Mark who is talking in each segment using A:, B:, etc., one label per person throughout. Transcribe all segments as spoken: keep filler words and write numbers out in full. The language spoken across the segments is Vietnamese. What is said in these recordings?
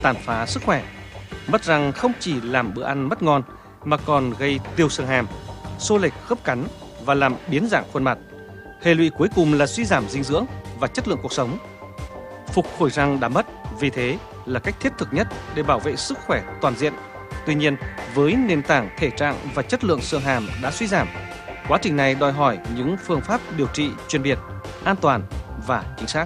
A: tàn phá sức khỏe. Mất răng không chỉ làm bữa ăn mất ngon mà còn gây tiêu xương hàm, xô lệch khớp cắn và làm biến dạng khuôn mặt. Hệ lụy cuối cùng là suy giảm dinh dưỡng và chất lượng cuộc sống. Phục hồi răng đã mất, vì thế là cách thiết thực nhất để bảo vệ sức khỏe toàn diện. Tuy nhiên, với nền tảng thể trạng và chất lượng xương hàm đã suy giảm, quá trình này đòi hỏi những phương pháp điều trị chuyên biệt, an toàn và chính xác.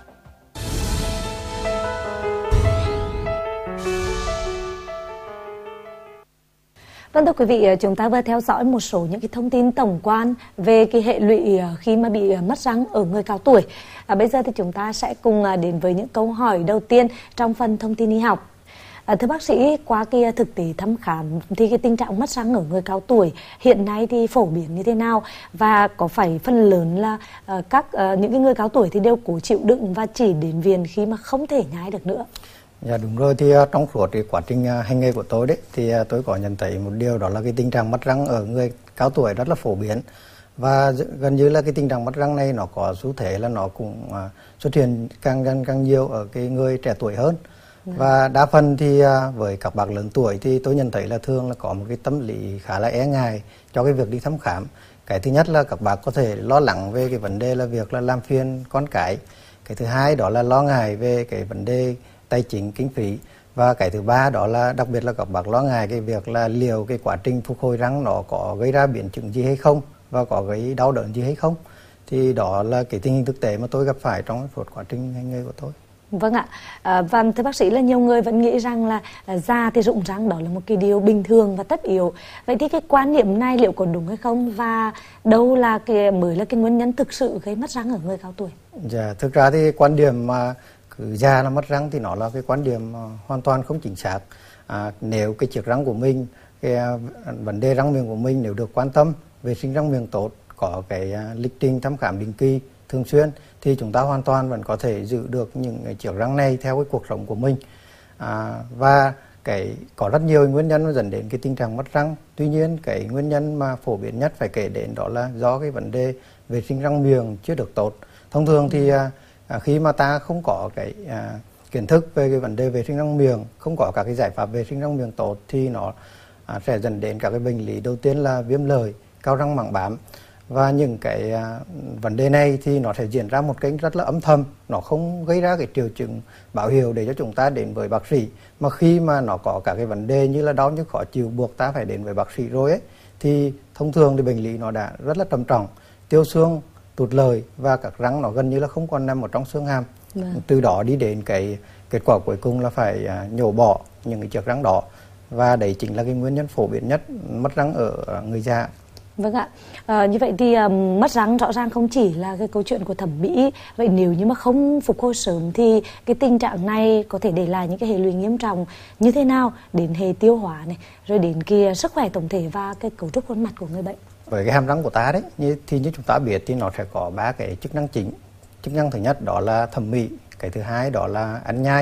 B: Vâng, thưa quý vị, chúng ta vừa theo dõi một số những cái thông tin tổng quan về cái hệ lụy khi mà bị mất răng ở người cao tuổi. À, bây giờ thì chúng ta sẽ cùng đến với những câu hỏi đầu tiên trong phần thông tin y học. À, thưa bác sĩ, qua cái thực tế thăm khám thì cái tình trạng mất răng ở người cao tuổi hiện nay thì phổ biến như thế nào, và có phải phần lớn là uh, các uh, những cái người cao tuổi thì đều cố chịu đựng và chỉ đến viện khi mà không thể nhái được nữa?
C: Dạ đúng rồi, thì trong suốt cái quá trình hành nghề của tôi đấy thì tôi có nhận thấy một điều, đó là cái tình trạng mất răng ở người cao tuổi rất là phổ biến, và gần như là cái tình trạng mất răng này nó có xu thế là nó cũng xuất hiện càng càng càng nhiều ở cái người trẻ tuổi hơn. Và đa phần thì với các bác lớn tuổi thì tôi nhận thấy là thường là có một cái tâm lý khá là e ngại cho cái việc đi thăm khám. Cái thứ nhất là các bác có thể lo lắng về cái vấn đề là việc là làm phiền con cái. Cái thứ hai đó là lo ngại về cái vấn đề tài chính kinh phí, và cái thứ ba đó là đặc biệt là các bác lo ngại cái việc là liệu cái quá trình phục hồi răng nó có gây ra biến chứng gì hay không và có gây đau đớn gì hay không. Thì đó là cái tình hình thực tế mà tôi gặp phải trong suốt quá trình hành nghề của tôi.
B: Vâng ạ, à, và thưa bác sĩ, là nhiều người vẫn nghĩ rằng là già thì rụng răng đó là một cái điều bình thường và tất yếu. Vậy thì cái quan niệm này liệu có đúng hay không, và đâu là cái mới là cái nguyên nhân thực sự gây mất răng ở người cao tuổi?
C: Dạ, thực ra thì quan điểm mà cứ già là mất răng thì nó là cái quan điểm hoàn toàn không chính xác. À, nếu cái chiếc răng của mình, cái vấn đề răng miệng của mình nếu được quan tâm, vệ sinh răng miệng tốt, có cái lịch trình thăm khám định kỳ thường xuyên thì chúng ta hoàn toàn vẫn có thể giữ được những cái chiếc răng này theo cái cuộc sống của mình. À, và cái có rất nhiều nguyên nhân dẫn đến cái tình trạng mất răng. Tuy nhiên cái nguyên nhân mà phổ biến nhất phải kể đến đó là do cái vấn đề vệ sinh răng miệng chưa được tốt. Thông thường thì à, khi mà ta không có cái à, kiến thức về cái vấn đề vệ sinh răng miệng, không có các cái giải pháp vệ sinh răng miệng tốt thì nó à, sẽ dẫn đến các cái bệnh lý. Đầu tiên là viêm lợi, cao răng mảng bám. Và những cái à, vấn đề này thì nó sẽ diễn ra một cách rất là âm thầm, nó không gây ra cái triệu chứng báo hiệu để cho chúng ta đến với bác sĩ. Mà khi mà nó có các cái vấn đề như là đau nhức khó chịu buộc ta phải đến với bác sĩ rồi ấy, thì thông thường thì bệnh lý nó đã rất là trầm trọng, tiêu xương, tụt lời, và các răng nó gần như là không còn nằm ở trong xương hàm. Vâng. Từ đó đi đến cái kết quả cuối cùng là phải à, nhổ bỏ những cái chiếc răng đó, và đấy chính là cái nguyên nhân phổ biến nhất mất răng ở người già.
B: Vâng ạ, à, như vậy thì um, mất răng rõ ràng không chỉ là cái câu chuyện của thẩm mỹ. Vậy nếu như mà không phục hồi sớm thì cái tình trạng này có thể để lại những cái hệ lụy nghiêm trọng như thế nào đến hệ tiêu hóa này, rồi đến cái sức khỏe tổng thể và cái cấu trúc khuôn mặt của người bệnh?
C: Với cái hàm răng của ta đấy, như, thì như chúng ta biết thì nó sẽ có ba cái chức năng chính. Chức năng thứ nhất đó là thẩm mỹ, cái thứ hai đó là ăn nhai,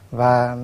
C: và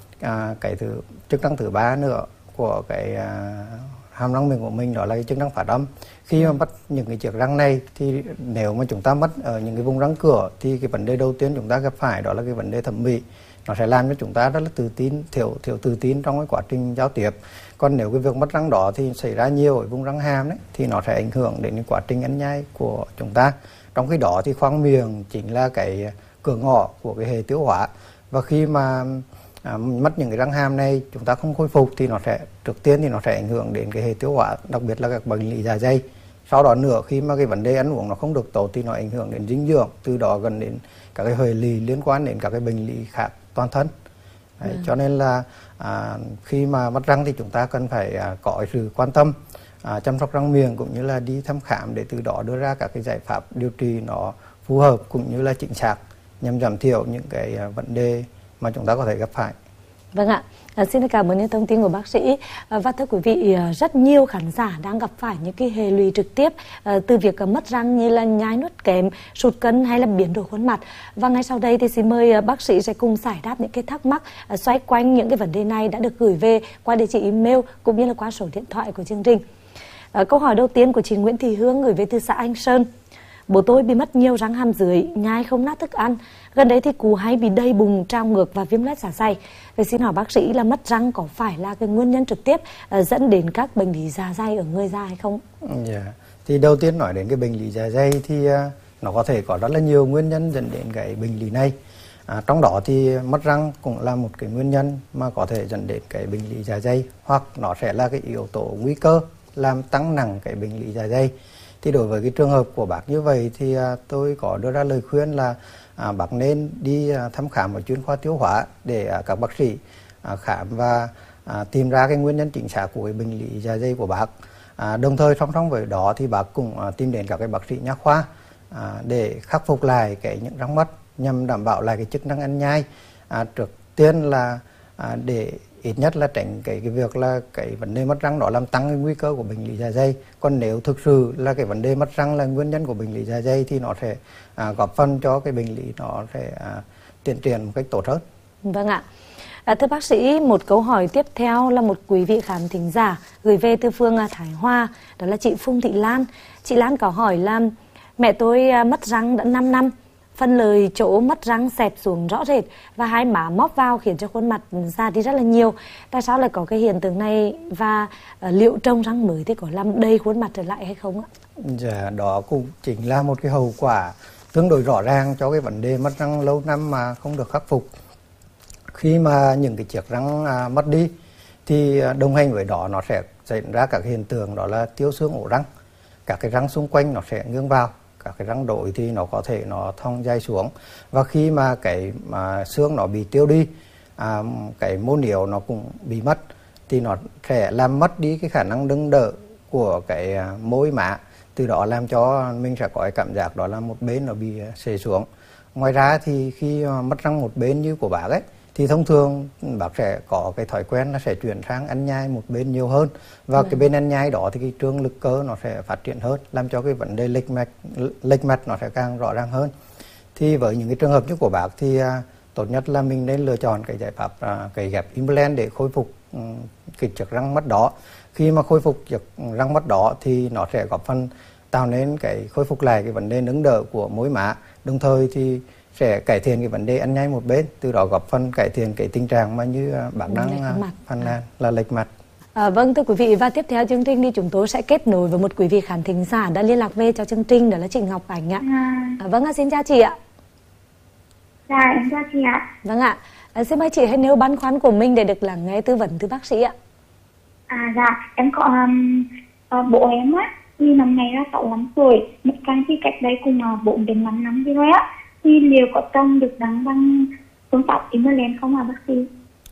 C: à, cái thứ chức năng thứ ba nữa của cái à, hàm răng miệng của mình đó là cái chức năng phát âm. Khi mà mất những cái chiếc răng này thì nếu mà chúng ta mất ở những cái vùng răng cửa thì cái vấn đề đầu tiên chúng ta gặp phải đó là cái vấn đề thẩm mỹ. Nó sẽ làm cho chúng ta rất là tự tin, thiểu thiểu tự tin trong cái quá trình giao tiếp. Còn nếu cái việc mất răng đó thì xảy ra nhiều ở vùng răng hàm đấy thì nó sẽ ảnh hưởng đến cái quá trình ăn nhai của chúng ta. Trong khi đó thì khoang miệng chính là cái cửa ngõ của cái hệ tiêu hóa, và khi mà À, mất những cái răng hàm này chúng ta không khôi phục thì nó sẽ trước tiên thì nó sẽ ảnh hưởng đến cái hệ tiêu hóa, đặc biệt là các bệnh lý dạ dày. Sau đó nữa khi mà cái vấn đề ăn uống nó không được tốt thì nó ảnh hưởng đến dinh dưỡng, từ đó gần đến các cái hệ lụy liên quan đến các cái bệnh lý khác toàn thân. Đấy, ừ. Cho nên là à, khi mà mất răng thì chúng ta cần phải à, có sự quan tâm à, chăm sóc răng miệng cũng như là đi thăm khám để từ đó đưa ra các cái giải pháp điều trị nó phù hợp cũng như là chính xác nhằm giảm thiểu những cái à, vấn đề mà chúng ta có thể gặp phải.
B: Vâng ạ, à, xin cảm ơn những thông tin của bác sĩ. À, và thưa quý vị, rất nhiều khán giả đang gặp phải những cái hệ lụy trực tiếp à, từ việc mất răng như là nhai nuốt kém, sụt cân hay là biến đổi khuôn mặt. Và ngay sau đây thì xin mời bác sĩ sẽ cùng giải đáp những cái thắc mắc à, xoay quanh những cái vấn đề này đã được gửi về qua địa chỉ email cũng như là qua số điện thoại của chương trình. À, câu hỏi đầu tiên của chị Nguyễn Thị Hương gửi về từ xã Anh Sơn. Bố tôi bị mất nhiều răng hàm dưới, nhai không nát thức ăn. Gần đấy thì cụ hay bị đầy bụng, trào ngược và viêm loét dạ dày. Vậy xin hỏi bác sĩ là mất răng có phải là cái nguyên nhân trực tiếp uh, dẫn đến các bệnh lý dạ dày ở người già hay không?
C: Yeah. Thì đầu tiên nói đến cái bệnh lý dạ dày thì uh, nó có thể có rất là nhiều nguyên nhân dẫn đến cái bệnh lý này. À, trong đó thì mất răng cũng là một cái nguyên nhân mà có thể dẫn đến cái bệnh lý dạ dày, hoặc nó sẽ là cái yếu tố nguy cơ làm tăng nặng cái bệnh lý dạ dày. Thì đối với cái trường hợp của bác như vậy thì à, tôi có đưa ra lời khuyên là à, bác nên đi à, thăm khám ở chuyên khoa tiêu hóa để à, các bác sĩ à, khám và à, tìm ra cái nguyên nhân chính xác của cái bệnh lý dạ dày của bác. À, đồng thời song song với đó thì bác cũng à, tìm đến các cái bác sĩ nha khoa à, để khắc phục lại cái những răng mất, nhằm đảm bảo lại cái chức năng ăn nhai. À, trước tiên là à, để ít nhất là tránh cái cái việc là cái vấn đề mất răng đó làm tăng cái nguy cơ của bệnh lý dạ dày. Còn nếu thực sự là cái vấn đề mất răng là nguyên nhân của bệnh lý dạ dày thì nó sẽ à, góp phần cho cái bệnh lý nó sẽ à, tiến triển một cách tốt hơn.
B: Vâng ạ. À, thưa bác sĩ, một câu hỏi tiếp theo là một quý vị khán thính giả gửi về từ phương Thái Hoa, đó là chị Phung Thị Lan. Chị Lan có hỏi là mẹ tôi mất răng đã năm năm, phần lời chỗ mất răng xẹp xuống rõ rệt và hai má móc vào khiến cho khuôn mặt già đi rất là nhiều. Tại sao lại có cái hiện tượng này, và uh, liệu trồng răng mới thì có làm đầy khuôn mặt trở lại hay không ạ?
C: Dạ, đó cũng chính là một cái hậu quả tương đối rõ ràng cho cái vấn đề mất răng lâu năm mà không được khắc phục. Khi mà những cái chiếc răng à, mất đi thì đồng hành với đó nó sẽ xảy ra các hiện tượng, đó là tiêu xương ổ răng. Các cái răng xung quanh nó sẽ nghiêng vào, các cái răng đổi thì nó có thể nó thong dài xuống. Và khi mà cái mà xương nó bị tiêu đi, à, cái mô niệu nó cũng bị mất, thì nó sẽ làm mất đi cái khả năng đứng đỡ của cái môi má. Từ đó làm cho mình sẽ có cái cảm giác đó là một bên nó bị xệ xuống. Ngoài ra thì khi mất răng một bên như của bác ấy, thì thông thường bác sẽ có cái thói quen là sẽ chuyển sang ăn nhai một bên nhiều hơn. Và cái bên ăn nhai đó thì cái trương lực cơ nó sẽ phát triển hơn, làm cho cái vấn đề lệch mạch, lệch mạch nó sẽ càng rõ ràng hơn. Thì với những cái trường hợp như của bác thì à, tốt nhất là mình nên lựa chọn cái giải pháp à, cái ghép implant để khôi phục um, cái chiếc răng mất đó. Khi mà khôi phục chiếc răng mất đó thì nó sẽ góp phần tạo nên cái khôi phục lại cái vấn đề nâng đỡ của môi má, đồng thời thì sẽ cải thiện cái vấn đề ăn nhai một bên, từ đó góp phần cải thiện cái tình trạng mà như bác đang phàn nàn là lệch mặt.
B: À, vâng thưa quý vị, và tiếp theo chương trình thì chúng tôi sẽ kết nối với một quý vị khán thính giả đã liên lạc về cho chương trình, đó là chị Ngọc Ánh ạ.
D: À,
B: à, vâng ạ, xin chào chị ạ.
D: Dạ em chào chị ạ.
B: Vâng ạ, à, xin mời chị hãy nêu băn khoăn của mình để được lắng nghe tư vấn từ bác sĩ ạ.
D: À dạ em có um, uh, bố em á thì năm nay là sáu mươi lăm tuổi, một căn thì cách đây cùng uh, bốn đến năm năm gì rồi á, thì liệu có trồng được răng bằng phương pháp implant không hả bác sĩ?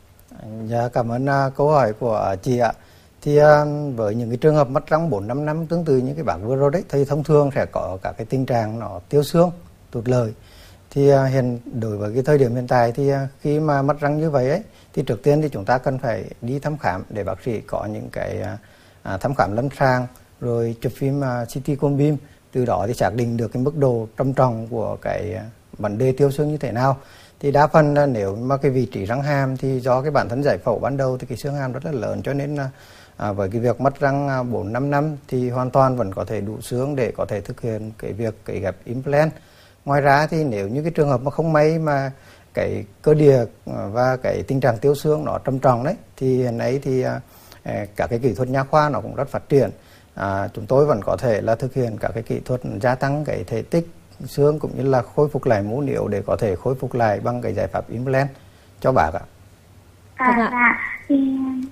C: Dạ, cảm ơn uh, câu hỏi của uh, chị ạ. Thì uh, với những cái trường hợp mất răng bốn năm năm tương tự như cái bác vừa rồi đấy, thì thông thường sẽ có các cái tình trạng nó tiêu xương, tụt lời. Thì uh, hiện đối với cái thời điểm hiện tại thì uh, khi mà mất răng như vậy ấy, thì trước tiên thì chúng ta cần phải đi thăm khám để bác sĩ có những cái uh, uh, thăm khám lâm sàng, rồi chụp phim uh, xê tê cone beam, từ đó thì xác định được cái mức độ trầm trọng của cái uh, vấn đề tiêu xương như thế nào. Thì đa phần uh, nếu mà cái vị trí răng hàm thì do cái bản thân giải phẫu ban đầu thì cái xương hàm rất là lớn, cho nên uh, uh, với cái việc mất răng bốn năm năm thì hoàn toàn vẫn có thể đủ xương để có thể thực hiện cái việc cái ghép implant. Ngoài ra thì nếu như cái trường hợp mà không may mà cái cơ địa và cái tình trạng tiêu xương nó trầm trọng đấy, thì hiện nay thì uh, các cái kỹ thuật nha khoa nó cũng rất phát triển. À, chúng tôi vẫn có thể là thực hiện các cái kỹ thuật gia tăng cái thể tích xương cũng như là khôi phục lại mô niệu để có thể khôi phục lại bằng cái giải pháp implant cho bác ạ.
D: À
B: Vâng ạ.
D: dạ thì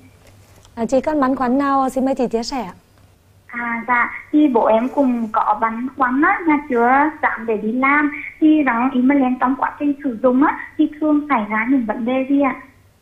B: À, chị có băn khoăn nào xin mời chị chia sẻ ạ?
D: À dạ, thì bố em cũng có băn khoăn á, nhà chưa dám để đi làm, thì răng implant trong quá trình sử dụng á, thì thường xảy ra những vấn đề gì ạ?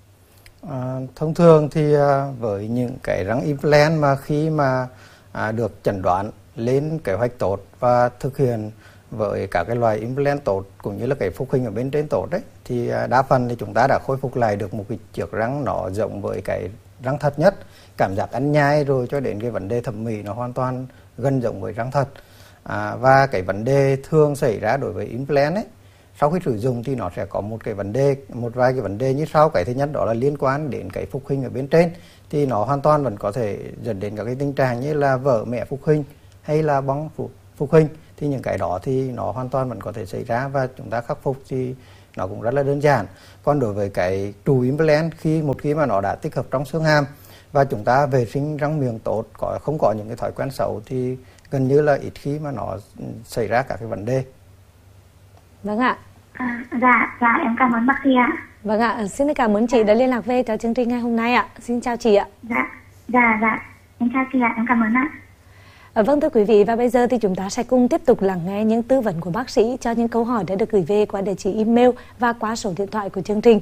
C: À, thông thường thì à, với những cái răng implant mà khi mà à, được chẩn đoán lên kế hoạch tốt và thực hiện với các cái loại implant tốt cũng như là cái phục hình ở bên trên tốt đấy, thì à, đa phần thì chúng ta đã khôi phục lại được một cái chiếc răng nó giống với cái răng thật nhất, cảm giác ăn nhai rồi cho đến cái vấn đề thẩm mỹ nó hoàn toàn gần giống với răng thật. À, và cái vấn đề thường xảy ra đối với implant ấy, sau khi sử dụng thì nó sẽ có một cái vấn đề, một vài cái vấn đề như sau. Cái thứ nhất đó là liên quan đến cái phục hình ở bên trên, thì nó hoàn toàn vẫn có thể dẫn đến các cái tình trạng như là vỡ mẹ phục hình hay là bong phục, phục hình. thì những cái đó thì nó hoàn toàn vẫn có thể xảy ra và chúng ta khắc phục thì nó cũng rất là đơn giản. Còn đối với cái trù implant, khi một khi mà nó đã tích hợp trong xương hàm và chúng ta vệ sinh răng miệng tốt, có không có những cái thói quen xấu thì gần như là ít khi mà nó xảy ra các cái vấn đề.
B: Vâng ạ.
D: À, dạ, dạ em cảm ơn bác sĩ ạ.
B: Vâng ạ, xin cảm ơn chị đã liên lạc về cho chương trình ngày hôm nay ạ. Xin chào chị ạ.
D: Dạ, dạ, dạ, em chào chị ạ, em cảm ơn ạ.
B: À, vâng thưa quý vị, và bây giờ thì chúng ta sẽ cùng tiếp tục lắng nghe những tư vấn của bác sĩ cho những câu hỏi đã được gửi về qua địa chỉ email và qua số điện thoại của chương trình.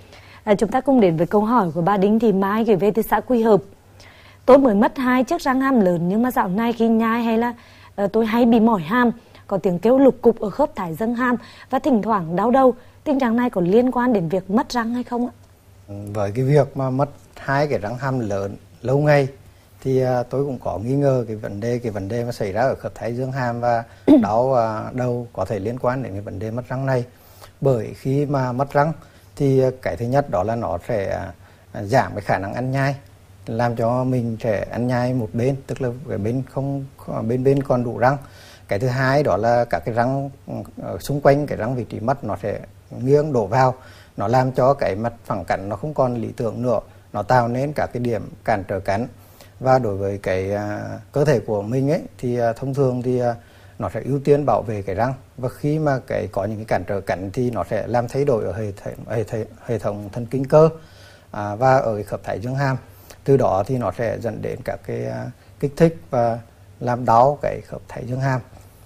B: À, chúng ta cùng đến với câu hỏi của bà Đinh Thị Mai gửi về từ xã Quy Hợp. Tôi mới mất hai chiếc răng hàm lớn nhưng mà dạo này khi nhai hay là uh, tôi hay bị mỏi hàm, có tiếng kêu lục cục ở khớp thái dương hàm và thỉnh thoảng đau đầu. Tình trạng này có liên quan đến việc mất răng hay không ạ?
C: Với cái việc mà mất hai cái răng hàm lớn lâu ngày thì uh, tôi cũng có nghi ngờ cái vấn đề cái vấn đề mà xảy ra ở khớp thái dương hàm và đau uh, đầu có thể liên quan đến cái vấn đề mất răng này. Bởi khi mà mất răng thì uh, cái thứ nhất đó là nó sẽ uh, giảm cái khả năng ăn nhai, làm cho mình sẽ ăn nhai một bên, tức là cái bên không bên bên còn đủ răng. Cái thứ hai đó là các cái răng ở xung quanh cái răng vị trí mất nó sẽ nghiêng đổ vào, nó làm cho cái mặt phẳng cắn nó không còn lý tưởng nữa, nó tạo nên các cái điểm cản trở cắn. Và đối với cái uh, cơ thể của mình ấy thì uh, thông thường thì uh, nó sẽ ưu tiên bảo vệ cái răng, và khi mà cái có những cái cản trở cắn thì nó sẽ làm thay đổi ở hệ thống, hệ, hệ, hệ thống thần kinh cơ uh, và ở cái khớp thái dương hàm. Từ đó thì nó sẽ dẫn đến các cái uh, kích thích và làm đau cái khớp thái dương hàm.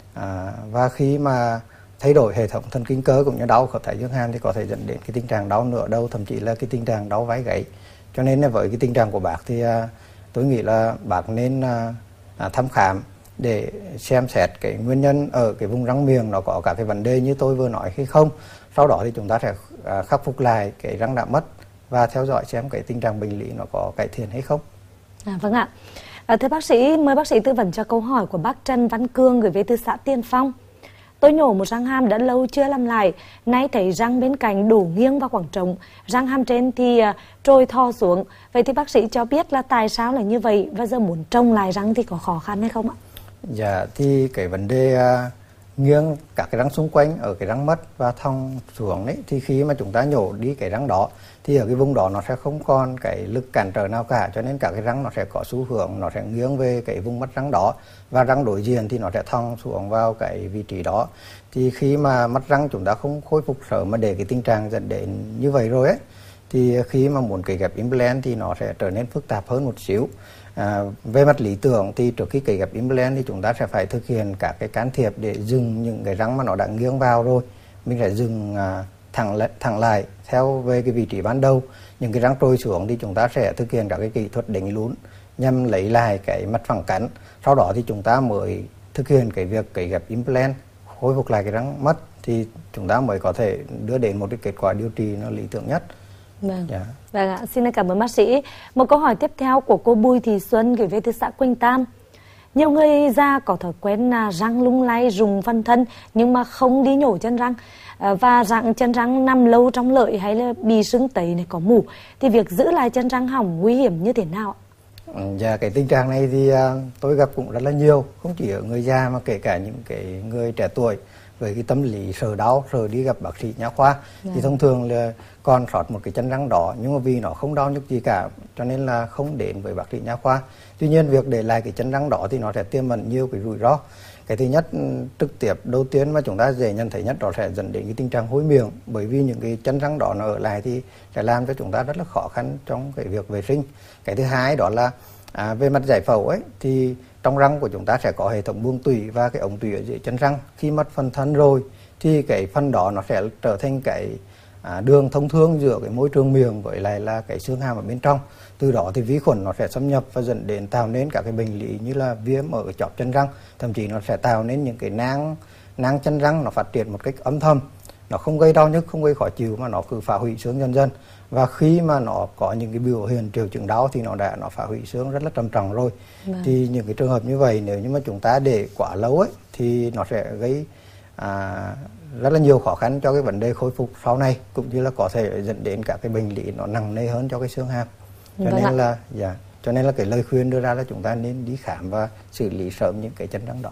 C: À, và khi mà thay đổi hệ thống thần kinh cơ cũng như đau khớp thái dương hàm thì có thể dẫn đến cái tình trạng đau nửa đầu, thậm chí là cái tình trạng đau vai gáy. Cho nên là với cái tình trạng của bác thì à, tôi nghĩ là bác nên à, à, thăm khám để xem xét cái nguyên nhân ở cái vùng răng miệng nó có các cái vấn đề như tôi vừa nói hay không. Sau đó thì chúng ta sẽ à, khắc phục lại cái răng đã mất và theo dõi xem cái tình trạng bệnh lý nó có cải thiện hay không.
B: À, vâng ạ. À, thưa bác sĩ, mời bác sĩ tư vấn cho câu hỏi của bác Trần Văn Cương gửi về từ xã Tiên Phong. Tôi nhổ một răng hàm đã lâu chưa làm lại, nay thấy răng bên cạnh đổ nghiêng vào khoảng trống, răng hàm trên thì uh, trôi thò xuống. Vậy thì bác sĩ cho biết là tại sao là như vậy và giờ muốn trồng lại răng thì có khó khăn hay không ạ?
C: Dạ, thì cái vấn đề uh, nghiêng các cái răng xung quanh ở cái răng mất và thong xuống đấy, thì khi mà chúng ta nhổ đi cái răng đó thì ở cái vùng đó nó sẽ không còn cái lực cản trở nào cả, cho nên các cái răng nó sẽ có xu hướng nó sẽ nghiêng về cái vùng mất răng đó, và răng đối diện thì nó sẽ thong xuống vào cái vị trí đó. Thì khi mà mất răng chúng ta không khôi phục sớm mà để cái tình trạng dẫn đến như vậy rồi ấy, thì khi mà muốn cấy ghép implant thì nó sẽ trở nên phức tạp hơn một xíu. À, về mặt lý tưởng thì trước khi cấy ghép implant thì chúng ta sẽ phải thực hiện các cái can thiệp để dừng những cái răng mà nó đã nghiêng vào rồi, mình sẽ dừng à, thẳng lại, thẳng lại theo về cái vị trí ban đầu. Những cái răng trôi xuống thì chúng ta sẽ thực hiện các cái kỹ thuật đánh lún nhằm lấy lại cái mặt phẳng cắn. Sau đó thì chúng ta mới thực hiện cái việc cấy ghép implant, khôi phục lại cái răng mất, thì chúng ta mới có thể đưa đến một cái kết quả điều trị nó lý tưởng nhất.
B: Vâng. Yeah. Vâng ạ, xin cảm ơn bác sĩ. Một câu hỏi tiếp theo của cô Bùi Thị Xuân gửi về từ xã Quỳnh Tam. Nhiều người già có thói quen răng lung lay rùng phần thân nhưng mà không đi nhổ chân răng, và răng chân răng nằm lâu trong lợi hay là bị sưng tấy này, có mủ, thì việc giữ lại chân răng hỏng nguy hiểm như thế nào?
C: Dạ, cái tình trạng này thì tôi gặp cũng rất là nhiều, không chỉ ở người già mà kể cả những cái người trẻ tuổi với cái tâm lý sợ đau, sợ đi gặp bác sĩ nha khoa. Dạ. Thì thông thường là còn sót một cái chân răng đó nhưng mà vì nó không đau nhức gì cả cho nên là không đến với bác sĩ nha khoa. Tuy nhiên việc để lại cái chân răng đó thì nó sẽ tiềm ẩn nhiều cái rủi ro. Cái thứ nhất, trực tiếp đầu tiên mà chúng ta dễ nhận thấy nhất đó sẽ dẫn đến cái tình trạng hối miệng, bởi vì những cái chân răng đó nó ở lại thì sẽ làm cho chúng ta rất là khó khăn trong cái việc vệ sinh. Cái thứ hai đó là à, về mặt giải phẫu ấy thì trong răng của chúng ta sẽ có hệ thống buồng tủy và cái ống tủy ở dưới chân răng. Khi mất phần thân rồi thì cái phần đó nó sẽ trở thành cái à, đường thông thương giữa cái môi trường miệng với lại là cái xương hàm ở bên trong. Từ đó thì vi khuẩn nó sẽ xâm nhập và dẫn đến tạo nên các cái bệnh lý như là viêm ở chóp chân răng, thậm chí nó sẽ tạo nên những cái nang nang chân răng nó phát triển một cách âm thầm, nó không gây đau nhức, không gây khó chịu mà nó cứ phá hủy xương dần dần. Và khi mà nó có những cái biểu hiện triệu chứng đau thì nó đã nó phá hủy xương rất là trầm trọng rồi. Vâng. Thì những cái trường hợp như vậy nếu như mà chúng ta để quá lâu ấy thì nó sẽ gây à, rất là nhiều khó khăn cho cái vấn đề khôi phục sau này, cũng như là có thể dẫn đến các cái bệnh lý nó nặng nề hơn cho cái xương hàm. Cho vâng nên ạ. là dạ, cho nên là cái lời khuyên đưa ra là chúng ta nên đi khám và xử lý sớm những cái chân răng đó.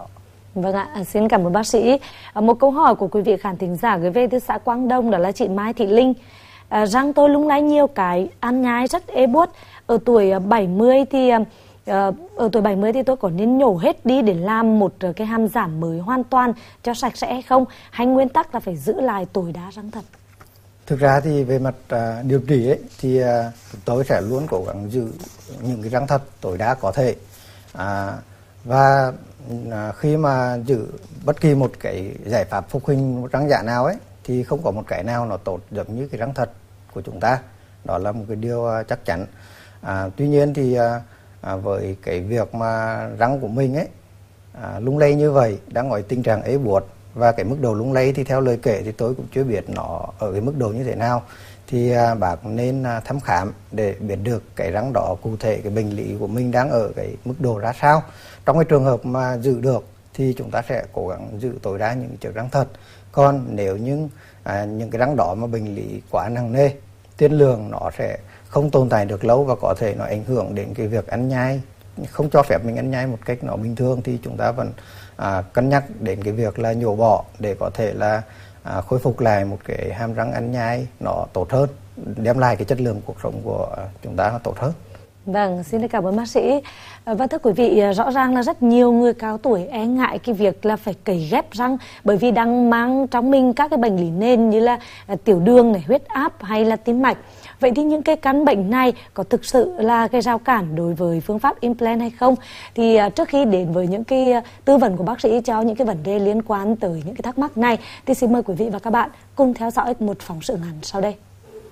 B: Vâng ạ, xin cảm ơn bác sĩ. Một câu hỏi của quý vị khán thính giả gửi về từ xã Quang Đông, đó là chị Mai Thị Linh. À, răng tôi lung lay nhiều cái, ăn nhai rất ê buốt. Ở tuổi bảy mươi thì uh, ở tuổi bảy mươi thì tôi có nên nhổ hết đi để làm một cái hàm giảm mới hoàn toàn cho sạch sẽ hay không? Hay nguyên tắc là phải giữ lại tối đa răng thật?
C: Thực ra thì về mặt uh, điều trị ấy, thì uh, tôi sẽ luôn cố gắng giữ những cái răng thật tối đa có thể. À, và uh, khi mà giữ bất kỳ một cái giải pháp phục hình một răng giả nào ấy thì không có một cái nào nó tốt giống như cái răng thật của chúng ta. Đó là một cái điều uh, chắc chắn. À, tuy nhiên thì uh, À, với cái việc mà răng của mình ấy à, lung lay như vậy, đang ở tình trạng ế buốt, và cái mức độ lung lay thì theo lời kể thì tôi cũng chưa biết nó ở cái mức độ như thế nào, thì à, bác nên à, thăm khám để biết được cái răng đó cụ thể cái bệnh lý của mình đang ở cái mức độ ra sao. Trong cái trường hợp mà giữ được thì chúng ta sẽ cố gắng giữ tối đa những chiếc răng thật. Còn nếu như à, những cái răng đó mà bệnh lý quá nặng nề, tiên lượng nó sẽ không tồn tại được lâu và có thể nó ảnh hưởng đến cái việc ăn nhai, không cho phép mình ăn nhai một cách nó bình thường, thì chúng ta vẫn à, cân nhắc đến cái việc là nhổ bỏ để có thể là à, khôi phục lại một cái hàm răng ăn nhai nó tốt hơn, đem lại cái chất lượng cuộc sống của chúng ta nó tốt hơn.
B: Vâng, xin cảm ơn bác sĩ. Và thưa quý vị, rõ ràng là rất nhiều người cao tuổi e ngại cái việc là phải cấy ghép răng bởi vì đang mang trong mình các cái bệnh lý nền như là tiểu đường này, huyết áp hay là tim mạch. Vậy thì những cái căn bệnh này có thực sự là cái rào cản đối với phương pháp implant hay không? Thì trước khi đến với những cái tư vấn của bác sĩ cho những cái vấn đề liên quan tới những cái thắc mắc này thì xin mời quý vị và các bạn cùng theo dõi một phóng sự ngắn sau đây.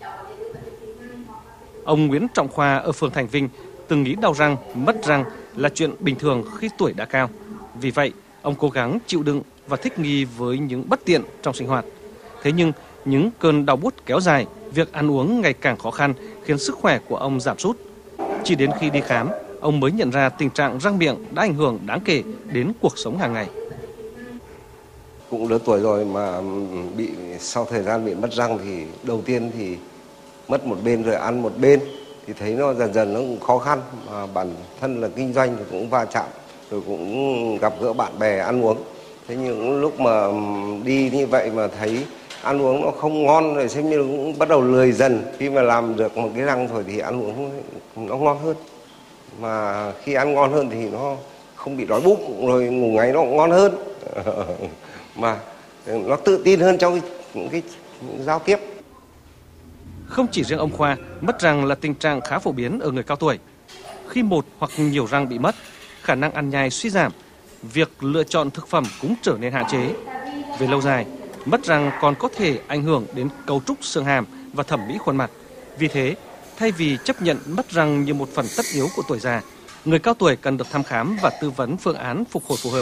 A: Ông Nguyễn Trọng Khoa ở phường Thành Vinh từng nghĩ đau răng, mất răng là chuyện bình thường khi tuổi đã cao. Vì vậy, ông cố gắng chịu đựng và thích nghi với những bất tiện trong sinh hoạt. Thế nhưng, những cơn đau buốt kéo dài, việc ăn uống ngày càng khó khăn khiến sức khỏe của ông giảm sút. Chỉ đến khi đi khám, ông mới nhận ra tình trạng răng miệng đã ảnh hưởng đáng kể đến cuộc sống hàng ngày.
E: Cũng lớn tuổi rồi mà bị sau thời gian bị mất răng thì đầu tiên thì mất một bên rồi ăn một bên thì thấy nó dần dần nó cũng khó khăn, mà bản thân là kinh doanh thì cũng va chạm rồi cũng gặp gỡ bạn bè ăn uống. Thế những lúc mà đi như vậy mà thấy ăn uống nó không ngon rồi xem như cũng bắt đầu lười dần. Khi mà làm được một cái răng rồi thì ăn uống nó ngon hơn, mà khi ăn ngon hơn thì nó không bị đói bụng, rồi ngủ ngáy nó cũng ngon hơn mà nó tự tin hơn trong những cái, cái giao tiếp.
A: Không chỉ riêng ông Khoa, mất răng là tình trạng khá phổ biến ở người cao tuổi. Khi một hoặc nhiều răng bị mất, khả năng ăn nhai suy giảm, việc lựa chọn thực phẩm cũng trở nên hạn chế. Về lâu dài, mất răng còn có thể ảnh hưởng đến cấu trúc xương hàm và thẩm mỹ khuôn mặt. Vì thế, thay vì chấp nhận mất răng như một phần tất yếu của tuổi già, người cao tuổi cần được thăm khám và tư vấn phương án phục hồi phù hợp.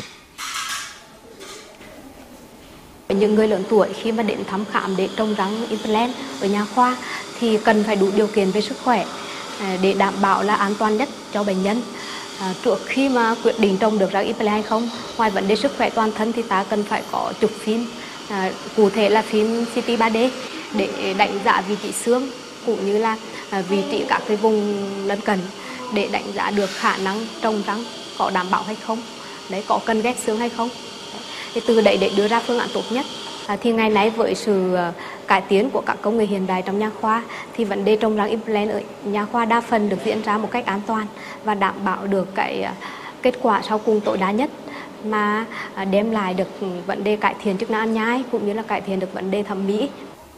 F: Những người lớn tuổi khi mà đến thăm khám để trồng răng implant ở nhà khoa thì cần phải đủ điều kiện về sức khỏe để đảm bảo là an toàn nhất cho bệnh nhân. À, trước khi mà quyết định trồng được răng implant hay không, ngoài vấn đề sức khỏe toàn thân thì ta cần phải có chụp phim, à, cụ thể là phim xê tê ba D để đánh giá vị trí xương cũng như là à, vị trí các cái vùng lân cận để đánh giá được khả năng trồng răng có đảm bảo hay không, đấy có cần ghép xương hay không. Thì từ đấy để đưa ra phương án tốt nhất. À, thì ngày nay với sự uh, cải tiến của các công nghệ hiện đại trong nha khoa thì vấn đề trồng răng implant ở nha khoa đa phần được diễn ra một cách an toàn và đảm bảo được cái uh, kết quả sau cùng tối đa nhất, mà uh, đem lại được vấn đề cải thiện chức năng ăn nhai cũng như là cải thiện được vấn đề thẩm mỹ.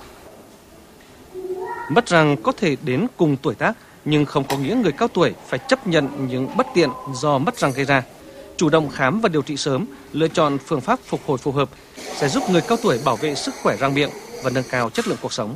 A: Mất răng có thể đến cùng tuổi tác, nhưng không có nghĩa người cao tuổi phải chấp nhận những bất tiện do mất răng gây ra. Chủ động khám và điều trị sớm, lựa chọn phương pháp phục hồi phù hợp sẽ giúp người cao tuổi bảo vệ sức khỏe răng miệng và nâng cao chất lượng cuộc sống.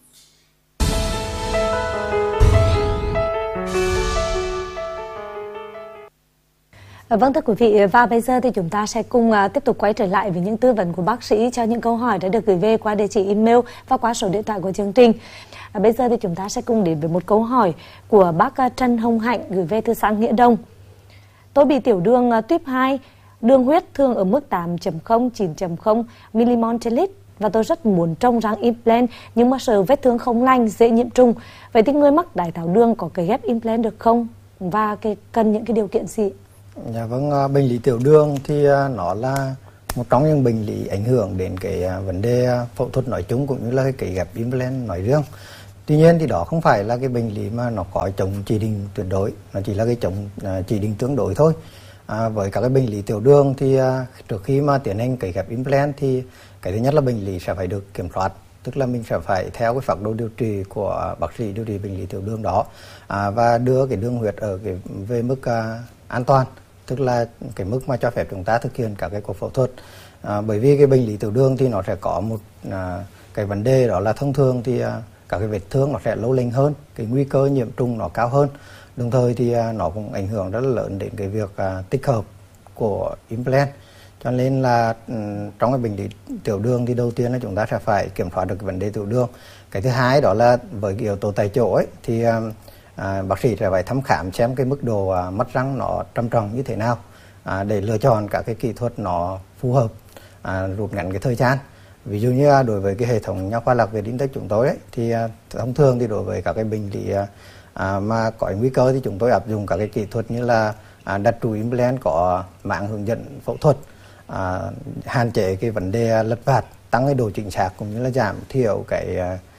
B: Vâng thưa quý vị, và bây giờ thì chúng ta sẽ cùng tiếp tục quay trở lại với những tư vấn của bác sĩ cho những câu hỏi đã được gửi về qua địa chỉ email và qua số điện thoại của chương trình. Bây giờ thì chúng ta sẽ cùng đến với một câu hỏi của bác Trần Hồng Hạnh gửi về từ xã Nghĩa Đông. Tôi bị tiểu đường tuyếp hai, đường huyết thường ở mức tám chấm không đến chín chấm không milimol trên lít và tôi rất muốn trồng răng implant nhưng mà sợ vết thương không lành, dễ nhiễm trùng. Vậy thì người mắc đái tháo đường có cấy ghép implant được không và cái, cần những cái điều kiện gì?
C: Dạ vâng, bệnh lý tiểu đường thì nó là một trong những bệnh lý ảnh hưởng đến cái vấn đề phẫu thuật nói chung cũng như là cái cấy ghép implant nói riêng. Tuy nhiên thì đó không phải là cái bệnh lý mà nó có chống chỉ định tuyệt đối, nó chỉ là cái chống chỉ định tương đối thôi. À, với các cái bệnh lý tiểu đường thì à, trước khi mà tiến hành cấy ghép implant thì cái thứ nhất là bệnh lý sẽ phải được kiểm soát, tức là mình sẽ phải theo cái phác đồ điều trị của bác sĩ điều trị bệnh lý tiểu đường đó, à, và đưa cái đường huyết ở cái về mức à, an toàn, tức là cái mức mà cho phép chúng ta thực hiện các cái cuộc phẫu thuật. À, bởi vì cái bệnh lý tiểu đường thì nó sẽ có một à, cái vấn đề đó là thông thường thì à, các cái vết thương nó sẽ lâu lành hơn, cái nguy cơ nhiễm trùng nó cao hơn, đồng thời thì à, nó cũng ảnh hưởng rất là lớn đến cái việc à, tích hợp của implant. Cho nên là um, trong cái bệnh lý tiểu đường thì đầu tiên là chúng ta sẽ phải kiểm soát được cái vấn đề tiểu đường. Cái thứ hai đó là với cái yếu tố tại chỗ ấy thì um, à, bác sĩ sẽ phải thăm khám xem cái mức độ à, mất răng nó trầm trọng như thế nào, à, để lựa chọn các cái kỹ thuật nó phù hợp, à, rút ngắn cái thời gian. Ví dụ như đối với cái hệ thống nha khoa Lạc Việt Intech chúng tôi ấy, thì à, thông thường thì đối với các cái bệnh lý à, mà có nguy cơ thì chúng tôi áp dụng các cái kỹ thuật như là à, đặt trụ implant có mạng hướng dẫn phẫu thuật, à, hạn chế cái vấn đề lật vạt, tăng cái độ chính xác cũng như là giảm thiểu cái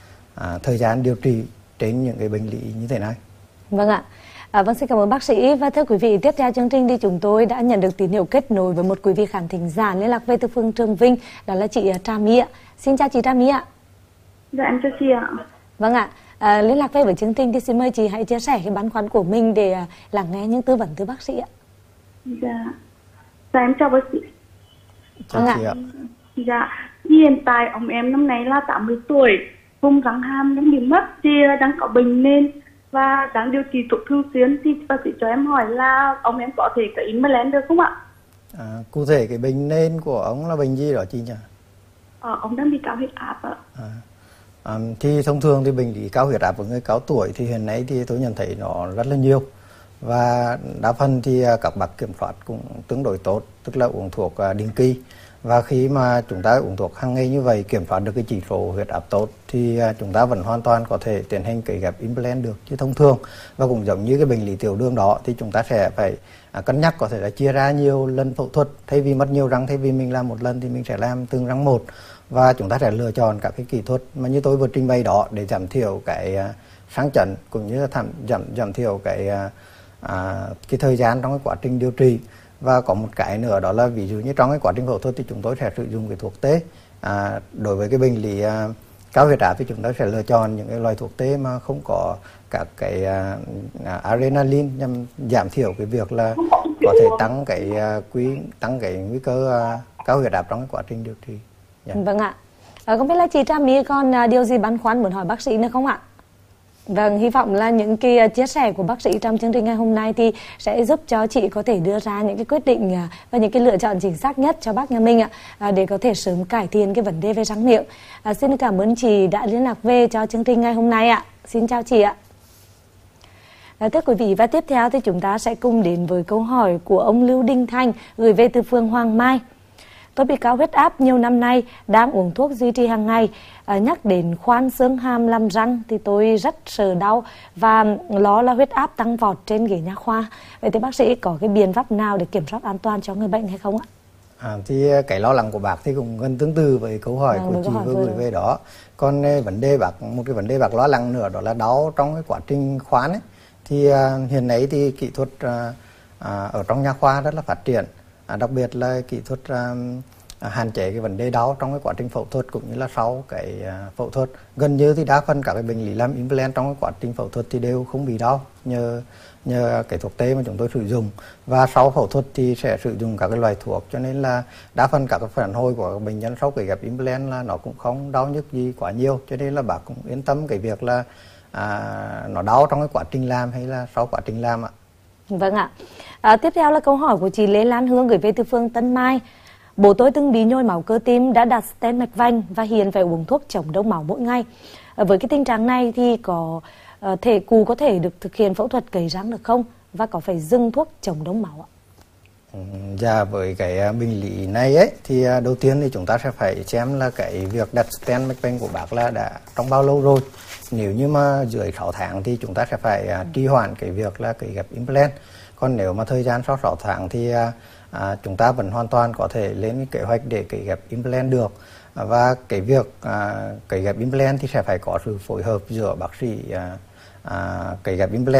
C: à, thời gian điều trị trên những cái bệnh lý như thế này.
B: Vâng ạ. À, vâng, xin cảm ơn bác sĩ. Và thưa quý vị, tiếp theo chương trình thì chúng tôi đã nhận được tín hiệu kết nối với một quý vị khán thính giả liên lạc về từ phường Trường Vinh, đó là chị Trà My ạ. Xin chào chị Trà My ạ.
D: Dạ em chào chị ạ.
B: Vâng ạ. À, liên lạc về với chương trình thì xin mời chị hãy chia sẻ cái băn khoăn của mình để à, lắng nghe những tư vấn từ bác sĩ ạ.
D: Dạ. Dạ em chào bác sĩ.
C: Chào
B: Vâng
C: chị
B: ạ.
C: ạ.
D: Dạ, hiện tại ông em năm nay là tám mươi tuổi, vùng răng hàm đang bị mất thì đang có bệnh nền và đang điều trị thuốc thường xuyên, thì bác sĩ cho em hỏi là ông em có thể cấy implant được không ạ?
C: À, cụ thể cái bệnh nền của ông là bệnh gì đó chị nhỉ?
D: Ờ, ông đang bị cao huyết áp ạ.
C: À, à, thì thông thường thì bệnh lý cao huyết áp của người cao tuổi thì hiện nay thì tôi nhận thấy nó rất là nhiều, và đa phần thì các bác kiểm soát cũng tương đối tốt, tức là uống thuốc định kỳ. Và khi mà chúng ta uống thuốc hàng ngày như vậy, kiểm soát được cái chỉ số huyết áp tốt thì chúng ta vẫn hoàn toàn có thể tiến hành cấy ghép implant được chứ thông thường. Và cũng giống như cái bệnh lý tiểu đường đó thì chúng ta sẽ phải cân nhắc có thể là chia ra nhiều lần phẫu thuật, thay vì mất nhiều răng, thay vì mình làm một lần thì mình sẽ làm từng răng một, và chúng ta sẽ lựa chọn các cái kỹ thuật mà như tôi vừa trình bày đó để giảm thiểu cái sang chấn cũng như là giảm giảm giảm thiểu cái à, cái thời gian trong cái quá trình điều trị. Và có một cái nữa đó là ví dụ như trong cái quá trình phẫu thuật thì chúng tôi sẽ sử dụng cái thuốc tê. À, đối với cái bệnh lý à, cao huyết áp thì chúng ta sẽ lựa chọn những cái loại thuốc tê mà không có các cái à, adrenaline, nhằm giảm thiểu cái việc là có thể tăng cái à, quý tăng cái nguy cơ à, cao huyết áp trong cái quá trình điều trị.
B: Yeah. Vâng ạ. À, không biết là chị Trà My còn à, điều gì băn khoăn muốn hỏi bác sĩ nữa không ạ? Vâng, hy vọng là những cái chia sẻ của bác sĩ trong chương trình ngày hôm nay thì sẽ giúp cho chị có thể đưa ra những cái quyết định và những cái lựa chọn chính xác nhất cho bác nhà mình ạ, để có thể sớm cải thiện cái vấn đề về răng miệng. À, xin cảm ơn chị đã liên lạc về cho chương trình ngày hôm nay ạ. Xin chào chị ạ. À, thưa quý vị, và tiếp theo thì chúng ta sẽ cùng đến với câu hỏi của ông Lưu Đình Thành gửi về từ phường Hoàng Mai. Tôi bị cao huyết áp nhiều năm nay, đang uống thuốc duy trì hàng ngày. À, nhắc đến khoan xương hàm làm răng thì tôi rất sợ đau và lo là huyết áp tăng vọt trên ghế nha khoa. Vậy thì bác sĩ có cái biện pháp nào để kiểm soát an toàn cho người bệnh hay không ạ?
C: À, thì cái lo lắng của bác thì cũng gần tương tự với câu hỏi à, của chị vừa gửi về đó. Còn vấn đề bác một cái vấn đề bác lo lắng nữa đó là đau trong cái quá trình khoan ấy. Thì à, hiện nay thì kỹ thuật à, à, ở trong nha khoa rất là phát triển. À, đặc biệt là kỹ thuật à, à, hạn chế cái vấn đề đau trong cái quá trình phẫu thuật cũng như là sau cái à, phẫu thuật. Gần như thì đa phần các cái bệnh lý làm implant trong cái quá trình phẫu thuật thì đều không bị đau nhờ nhờ cái thuốc tê mà chúng tôi sử dụng. Và sau phẫu thuật thì sẽ sử dụng các cái loại thuốc, cho nên là đa phần các cái phản hồi của các bệnh nhân sau cấy ghép implant là nó cũng không đau nhức gì quá nhiều, cho nên là bác cũng yên tâm cái việc là à, nó đau trong cái quá trình làm hay là sau quá trình làm ạ.
B: Vâng ạ. À, tiếp theo là câu hỏi của chị Lê Lan Hương gửi về từ phường Tân Mai. Bố tôi từng bị nhồi máu cơ tim, đã đặt stent mạch vành và hiện phải uống thuốc chống đông máu mỗi ngày. À, với cái tình trạng này thì có uh, thể cụ có thể được thực hiện phẫu thuật cấy răng được không? Và có phải dừng thuốc chống đông máu ạ?
C: Ừ, dạ, với cái bệnh lý này ấy thì đầu tiên thì chúng ta sẽ phải xem là cái việc đặt stent mạch vành của bác là đã trong bao lâu rồi. Nếu như mà dưới sáu tháng thì chúng ta sẽ phải uh, trì hoãn cái việc là cấy ghép implant. Còn nếu mà thời gian sau sáu tháng thì uh, à, chúng ta vẫn hoàn toàn có thể lên cái kế hoạch để cấy ghép implant được. Và cái việc à, cấy ghép implant thì sẽ phải có sự phối hợp giữa bác sĩ à, à, cấy ghép implant